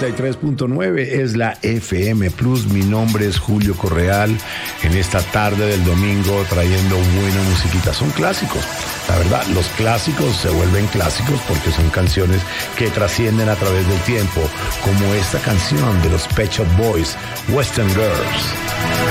93.9 es la FM Plus. Mi nombre es Julio Correal. En esta tarde del domingo trayendo buena musiquita. Son clásicos. La verdad, los clásicos se vuelven clásicos porque son canciones que trascienden a través del tiempo, como esta canción de los Pet Shop Boys, Western Girls.